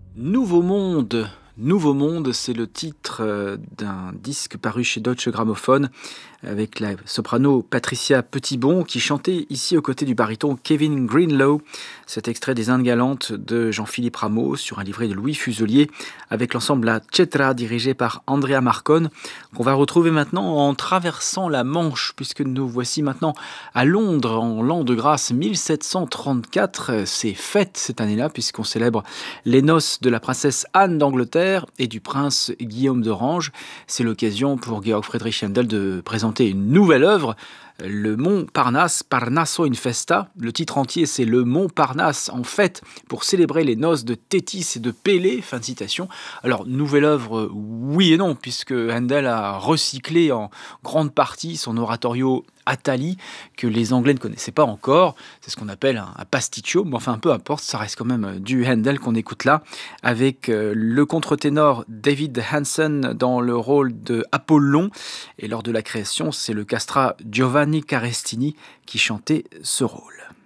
Nouveau monde, Nouveau monde, c'est le titre d'un disque paru chez Deutsche Grammophon avec la soprano Patricia Petitbon qui chantait ici aux côtés du baryton Kevin Greenlow. Cet extrait des Indes galantes de Jean-Philippe Rameau sur un livret de Louis Fuselier avec l'ensemble La Cetra dirigé par Andrea Marcon qu'on va retrouver maintenant en traversant la Manche puisque nous voici maintenant à Londres en l'an de grâce 1734. C'est fête cette année-là puisqu'on célèbre les noces de la princesse Anne d'Angleterre et du prince Guillaume d'Orange. C'est l'occasion pour Georg Friedrich Händel de présenter une nouvelle œuvre, le Mont Parnasse, Parnasso in Festa. Le titre entier, c'est le Mont Parnasse en fête pour célébrer les noces de Thétis et de Pélée. Fin de citation. Alors, nouvelle œuvre, oui et non, puisque Händel a recyclé en grande partie son oratorio Athalie, que les Anglais ne connaissaient pas encore. C'est ce qu'on appelle un pasticcio, mais enfin peu importe, ça reste quand même du Händel qu'on écoute là, avec le contre-ténor David Hansen dans le rôle de Apollon. Et lors de la création, c'est le castrat Giovanni Carestini qui chantait ce rôle.